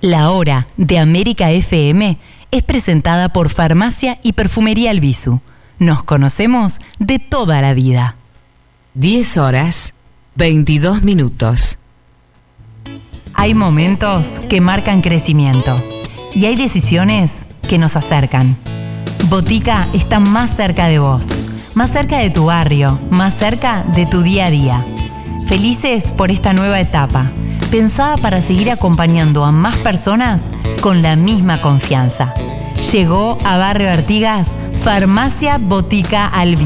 La Hora de América FM es presentada por Farmacia y Perfumería Albizu. Nos conocemos de toda la vida. 10 horas, 22 minutos. Hay momentos que marcan crecimiento y hay decisiones que nos acercan. Botica está más cerca de vos, más cerca de tu barrio, más cerca de tu día a día. Felices por esta nueva etapa, pensada para seguir acompañando a más personas con la misma confianza. Llegó a Barrio Artigas Farmacia Botica Albizu.